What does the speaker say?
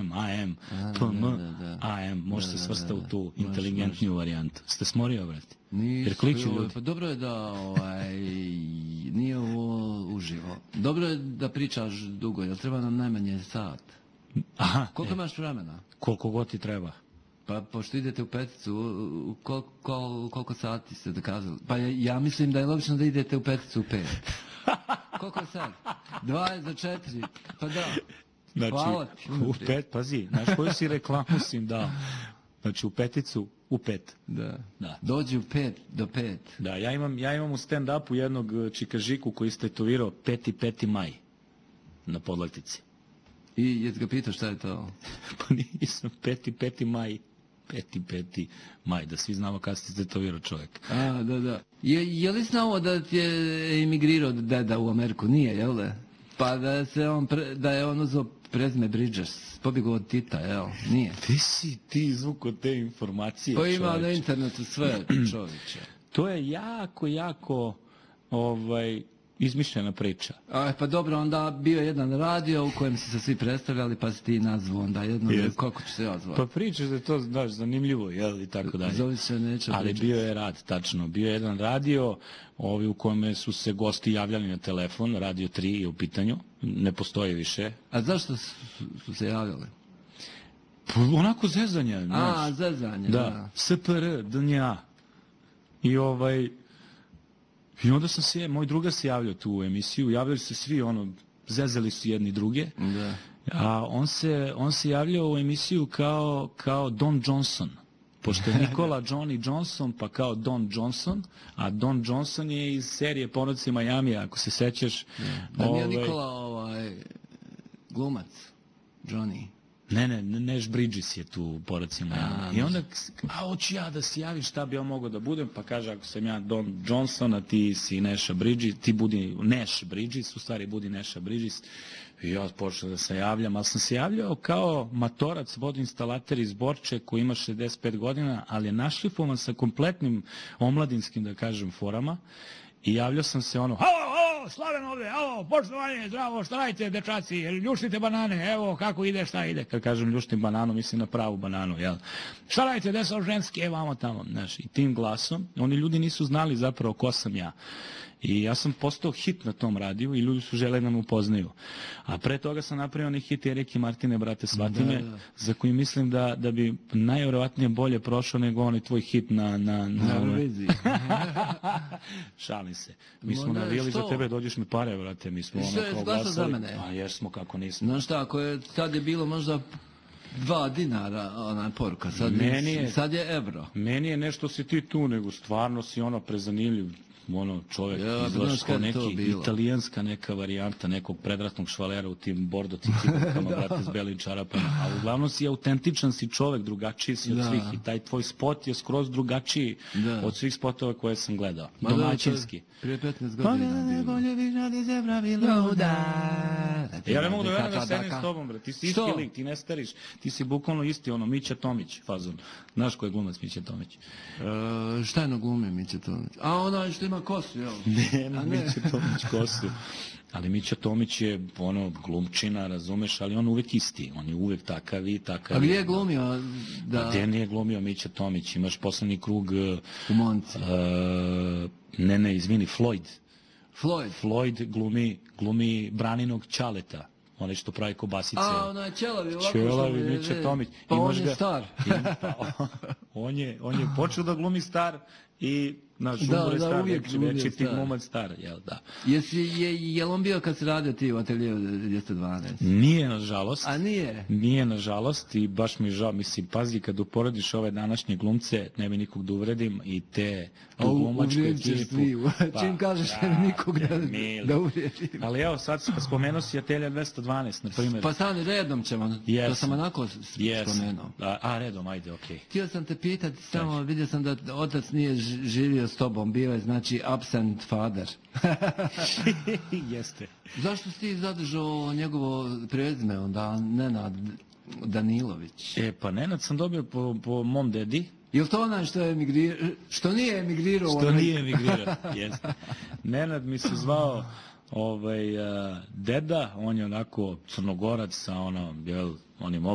AM, PM, AM, može se svrsta u tu inteligentniju varijantu. Ste smorio, brate? Jer kliču ljudi. Pa dobro je da nije ovo uživo. Dobro je da pričaš dugo, jer treba nam najmanje sat. Aha. Koliko imaš vremena? Koliko god ti treba. Pa pošto idete u peticu, koliko sati ste dokazali? Pa ja mislim da je logično da idete u peticu u 5. Koliko je sad? 2 za 4. Pa da. Hvala ti. U 5, pazi, znaš koju si reklamu si im dao? Znači u peticu u 5. Da. Dođi u 5 do 5. Da, ja imam u stand-upu jednog čikažiku koji je tetovirao 5. maj na podlaktici. I jesi ga pitao šta je to? Pa nisam, 5. maj. 5. maj, da svi znamo kada si tetovirao čovjek. Da. Je li znao da ti je emigrirao deda u Ameriku? Nije, jel da? Pa da je on uzeo prezime Bridges, pobjegao od Tita, jel? Nije. Ti izvuko te informacije, pa ima na internetu sve, čovječe. To je jako, izmišljena priča. Pa dobro, onda bio jedan radio u kojem si se svi predstavljali, pa si ti nazvao onda jedno, kako ću se ja zvati? Pa pričaš da je to, znaš, zanimljivo, jel, i tako dalje. Zove se neće. Ali bio je rad, tačno. Bio je jedan radio, u kome su se gosti javljali na telefon, Radio 3 je u pitanju, ne postoji više. A zašto su se javljali? Pa onako zezanje, znaš. Zezanje, da. SPR, DNA. I onda moj drugar se javljao tu u emisiju, javljali se svi, zezali su jedni druge, da. A on se javljao u emisiju kao Don Johnson, pošto je Nikola Johnny Johnson, pa kao Don Johnson, a Don Johnson je iz serije Porodice Miami, ako se sećaš. Da nije Nikola glumac, Johnny. Ne, Nash Bridges je tu u Porodici Miami. I onda, hoću ja da se javim šta bi ja mogao da budem, pa kaže, ako sam ja Don Johnson, a ti si Nasha Bridges, ti budi Nash Bridges, u stvari budi Nasha Bridges. I ja počeo da se javljam, ali sam se javljao kao matorac, vodoinstalater iz Borče koji ima 65 godina, ali je našlifovan sa kompletnim omladinskim, da kažem, forama. I javljao sam se halo, Slaven ovdje, poštovanje, zdravo, šta radite, dečaci, ljuštite banane, evo, kako ide, šta ide. Kad kažem ljuštim bananu, mislim na pravu bananu, jel? Šta radite, gde su ženski, vamo tamo, znaš, i tim glasom, oni ljudi nisu znali zapravo ko sam ja. I ja sam postao hit na tom radiju i ljudi su žele da me upoznaju. A pre toga sam napravio onaj hit Erike Martine, brate, shvati me, za koji mislim da bi najvjerovatnije bolje prošao nego onaj tvoj hit na Euroviziji. Šalim se. Mi smo navijeli za tebe, dođeš mi pare, brate, mi smo kao glasali. Za mene? A jesmo, kako nismo. Znaš šta, tad je bilo možda 2 dinara ona poruka, sad je evro. Meni je nešto si ti tu, nego stvarno si prezanimljiv. Čovjek izlaš kao italijanska neka varijanta nekog predratnog švalera u tim bordo cipicama, brate, s belim čarapama. A uglavnom si autentičan, si čovjek, drugačiji si od svih i taj tvoj spot je skroz drugačiji od svih spotova koje sam gledao. Domaćinski. Prije 15 godina bilo. Ja ne mogu da verujem da sedim s tobom, brate. Ti si isti lik, ti ne stariš. Ti si bukvalno isti, Mića Tomić fazon. Znaš ko je glumac Mića Tomić? Šta je na glumi Mića Tomić? A onaj što ima kosu, jel? Nema Mića Tomić kosu. Ali Mića Tomić je glumčina, razumeš, ali on uvek isti. On je uvek takav i takav. A gdje je glumio? Gdje nije glumio Mića Tomić? Imaš poslednji krug... U Monci. Ne, izvini, Floyd. Floyd glumi Braninog Ćaleta. Onaj što pravi kobasice. Onaj je Ćelavi, ovako Ćelavi, Mića Tomić. Pa on je star. On je počeo da glumi star i naš umor je star, veći ti glumac star, jel da. Je li on bio kad se radio ti u ateljevu 212? Nije, nažalost. A nije? Nije, nažalost, i baš mi je žao, mislim, pazi, kad uporediš ove današnje glumce, ne bi nikog da uvredim, i te glumačku ekipu. Čim kažeš ne bi nikog da uvredim. Ali evo, sad spomenuo si Atelja 212, na primjer. Pa sad redom ćemo, to sam onako spomenuo. A, redom, ajde, okej. Htio sam te pitati, samo vidio sam da otac nije živio s tobom, bio je, znači, absent father. Jeste. Zašto si ti zadržao njegovo prezime, onda Nenad Danilović? Pa Nenad sam dobio po mom dedi. Je li to onaj što nije emigrirao? Što nije emigrirao, jeste. Nenad mi se zvao deda, on je onako crnogorac sa onim